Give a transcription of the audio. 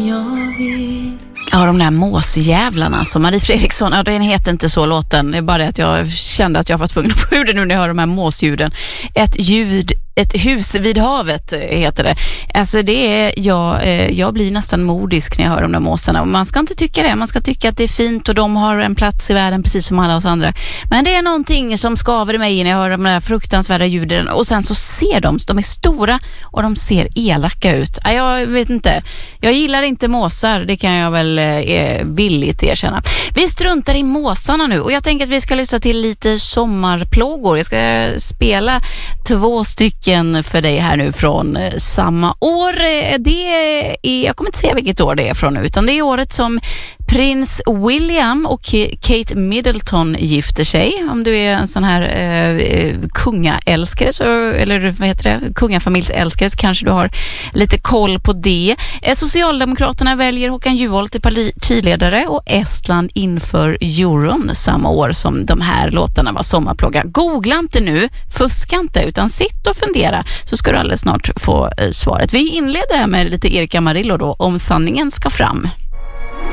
jag vill. Ja, de där måsjävlarna som Marie Fredriksson, ja, den heter inte så låten, det är bara det att jag kände att jag var tvungen att få ur det nu när jag hör de här måsljuden. Ett hus vid havet heter det. Alltså det är, jag blir nästan modisk när jag hör de där måsarna. Och man ska inte tycka det, man ska tycka att det är fint och de har en plats i världen precis som alla oss andra. Men det är någonting som skaver i mig när jag hör de där fruktansvärda ljuden. Och sen så ser de är stora och de ser elaka ut. Jag vet inte, jag gillar inte måsar, det kan jag väl villigt erkänna. Vi struntar i måsarna nu och jag tänker att vi ska lyssna till lite sommarplågor. Jag ska spela 2 stycken för dig här nu från samma år. Jag kommer inte säga vilket år det är från nu, utan det är året som prins William och Kate Middleton gifter sig. Om du är en sån här kungaälskare eller vad heter det? Kungafamiljsälskare, så kanske du har lite koll på det. Socialdemokraterna väljer Håkan Juholt till partiledare och Estland inför euron samma år som de här låtarna var sommarplåga. Googla inte nu, fuska inte, utan sitt och fundera så ska du alldeles snart få svaret. Vi inleder här med lite Erika Amarillo då, Om sanningen ska fram.